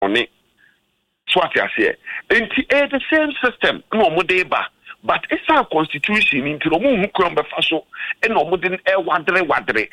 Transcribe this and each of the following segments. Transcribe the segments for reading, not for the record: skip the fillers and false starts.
on it. Swat ya say. Enti the same system no mo dey ba. But it's our constitution into the moon who come befaso and no modern wadre.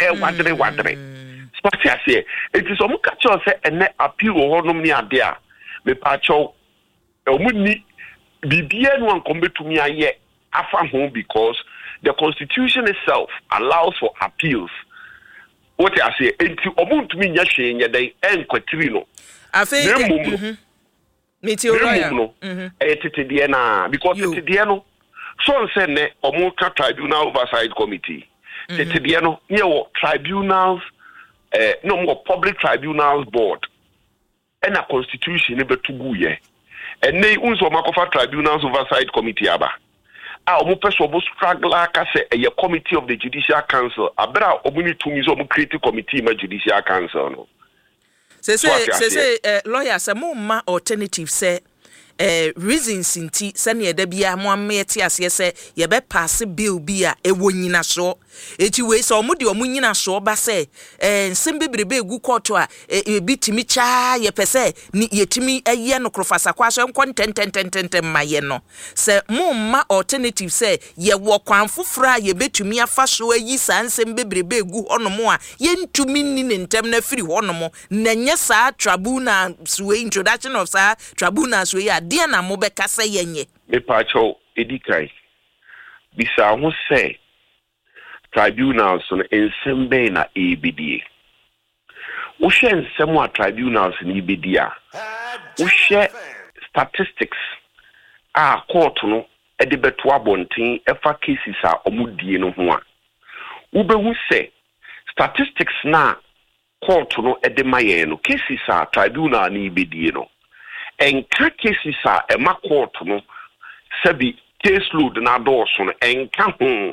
Swat ya say. It is omu kacho say and appeal or no me there. Me pacho omuni bibia no come to me aye afa home because the constitution itself allows for appeals. What I say, enti omuntu mi nya hwe nya dai enkwatiri no. Afi meteor no. Tete de na because tete de no. So say ne omuka tribunal oversight committee. Tete de no ye wo tribunals no more public tribunals board. And a constitution never to go ye. And they unso makofa tribunals oversight committee aba. Omo person obo struggle aka say a committee of the judicial council. Abra omuni tumi so omo create committee ma judicial council no. Say lawyer say mo ma alternative say reasons inti sane da bia mo amete ase se ye be pass bill bia ewo nyina so eti we so mo de omo nyina so ba se nsem bebrebe egu court a bitimi cha ye pese ni yetimi eye no krofasa kwa so nkon tenten maye no se mo ma alternative se ye wo kwan fofora ye betumi afa so ayi sa nsem bebrebe egu honomo a ye ntumi ni ntem na firi honomo na nye sa tribunal suwe introduction of sa tribunal suwe dia na mo be kasa yenye me pacho edikai bisa ho say tribunals no ensembe na ebidie wo hwe nsem a tribunals ni bedia wo hwe statistics a court no e de beto abonten efa cases a omudie no ho a wo be hu say statistics na court no e de maye no cases a tribunal ni bedie no enka cases a ema court no sabi case load na dooso no enka ho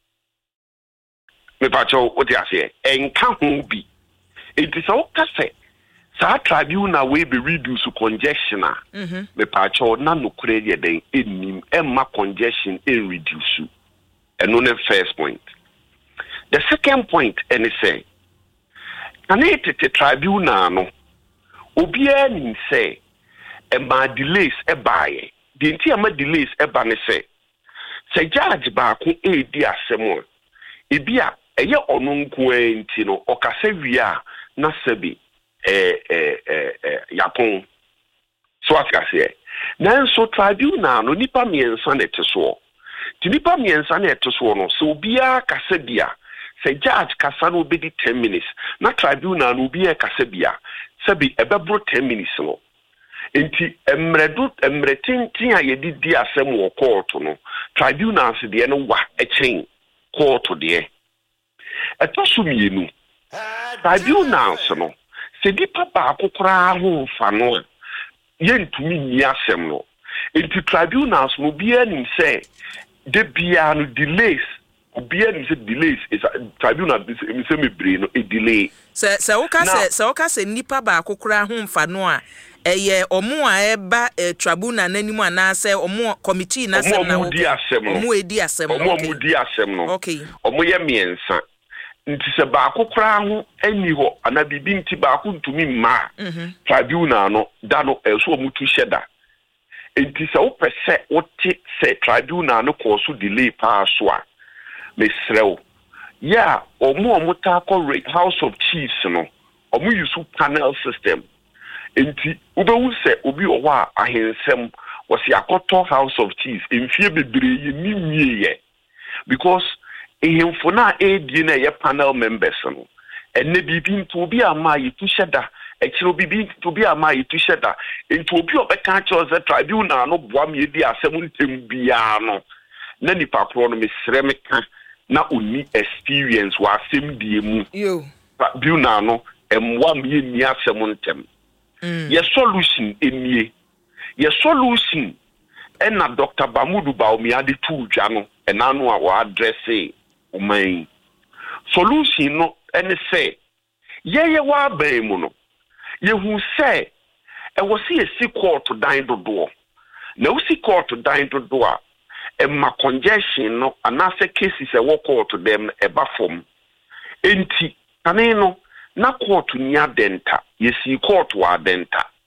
me pacho oti ase enka ho bi it is all kase sa tribunal we be reduce congestion a me pacho na no kure ye den enim emma congestion e reduce and no first point. The second point and say can it tribunal no obia nim say emma delays e baye the entire delays e ba ne say judge ba ko e di asemo e bia eye ono nko enti no okase wi a na sabi yapon so akase nanso tribunal no nipa miensa na teso ti nipa miensa na teso no so bia kase bia say judge kasa no be di 10 minutes na tribunal no bia kase bia sabi ebebro 10 minutes no enti emretintin a yedi di asem wo court no tribunals de no wa echen court de etosumienu tribunals no se dipa ba akokora ho fa no yentumi ni asem no enti tribunals no bia nim say de bia no delays bia nim say delays is tribunal say me brain no a delay se oka se nipa ba akokora ho fa no a eye omo a eba tribunal nanimu anase omo committee na sem na omo edi asem no okay omo ye miensa nti se ba akokora ho ani ho ana bibi nti ba akuntumi ma tribunal no da no eso omo tu sheda nti se wo pese wote se tribunal no ko so delay pa so a mesrew ya omo ta ko House of Chiefs no omo use panel system enti ubewu se obi owo a ahensem wasi akoto House of Chiefs emfie bebre ye nimie because ehemfo na edi na ye panel members no enne bibi nto obi ama yitu sheda ekiro bibi nto obi ama yitu sheda enti obi obeka choose tribunal no boa me di asem ntem bia no na nipa pro no mesre meka na oni experience wa asem die mu tribunal no emwa me ni asem ntem your solution enie your solution na Dr. Bamudu Baomi ade tu dwa no enanu a wa address umai solution no ene say ye wa ban mu no ye hu say e wo se esi court dan dodo na wo si court dan dodo a e ma congestion no anase cases e wo court dem e ba fom enti ane no na court ni adenta yesi court wa adenta